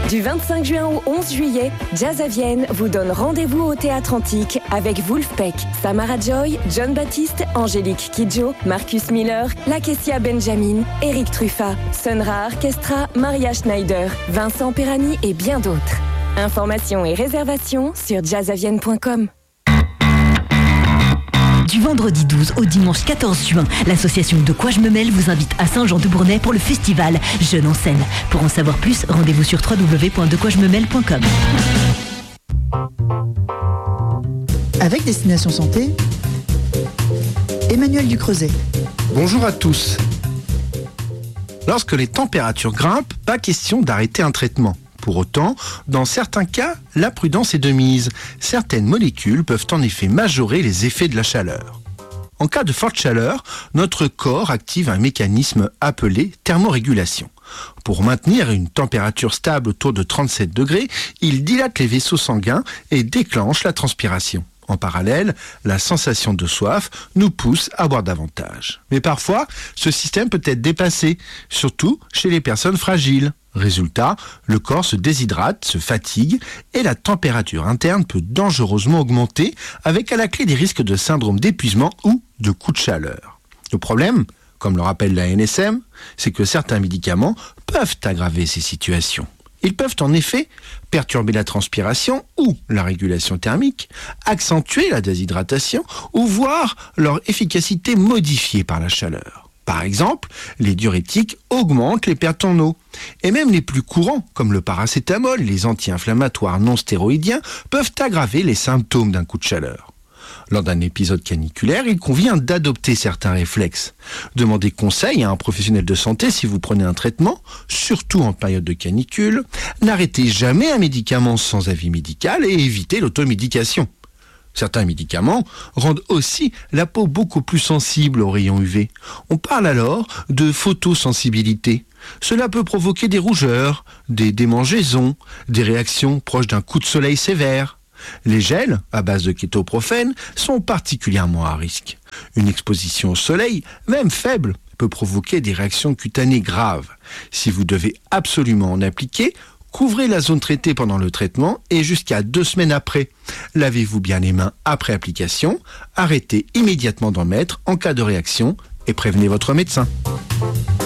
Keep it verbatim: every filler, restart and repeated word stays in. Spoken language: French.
Du vingt-cinq juin au onze juillet, Jazz à Vienne vous donne rendez-vous au Théâtre Antique avec Wolfpack, Samara Joy, John Baptiste, Angélique Kidjo, Marcus Miller, Lakecia Benjamin, Eric Truffat, Sonra Orchestra, Maria Schneider, Vincent Perani et bien d'autres. Informations et réservations sur jazz à vienne point com. Du vendredi douze au dimanche quatorze juin, l'association De Quoi Je Me Mêle vous invite à Saint-Jean-de-Bournay pour le festival Jeunes en scène. Pour en savoir plus, rendez-vous sur w w w point de quoi je me mêle point com. Avec Destination Santé, Emmanuel Ducreuset. Bonjour à tous. Lorsque les températures grimpent, pas question d'arrêter un traitement. Pour autant, dans certains cas, la prudence est de mise. Certaines molécules peuvent en effet majorer les effets de la chaleur. En cas de forte chaleur, notre corps active un mécanisme appelé thermorégulation. Pour maintenir une température stable autour de trente-sept degrés, il dilate les vaisseaux sanguins et déclenche la transpiration. En parallèle, la sensation de soif nous pousse à boire davantage. Mais parfois, ce système peut être dépassé, surtout chez les personnes fragiles. Résultat, le corps se déshydrate, se fatigue et la température interne peut dangereusement augmenter avec à la clé des risques de syndrome d'épuisement ou de coup de chaleur. Le problème, comme le rappelle la N S M, c'est que certains médicaments peuvent aggraver ces situations. Ils peuvent en effet perturber la transpiration ou la régulation thermique, accentuer la déshydratation ou voir leur efficacité modifiée par la chaleur. Par exemple, les diurétiques augmentent les pertes en eau. Et même les plus courants, comme le paracétamol, les anti-inflammatoires non stéroïdiens, peuvent aggraver les symptômes d'un coup de chaleur. Lors d'un épisode caniculaire, il convient d'adopter certains réflexes. Demandez conseil à un professionnel de santé si vous prenez un traitement, surtout en période de canicule. N'arrêtez jamais un médicament sans avis médical et évitez l'automédication. Certains médicaments rendent aussi la peau beaucoup plus sensible aux rayons U V. On parle alors de photosensibilité. Cela peut provoquer des rougeurs, des démangeaisons, des réactions proches d'un coup de soleil sévère. Les gels, à base de kétoprophène, sont particulièrement à risque. Une exposition au soleil, même faible, peut provoquer des réactions cutanées graves. Si vous devez absolument en appliquer, couvrez la zone traitée pendant le traitement et jusqu'à deux semaines après. Lavez-vous bien les mains après application, arrêtez immédiatement d'en mettre en cas de réaction et prévenez votre médecin.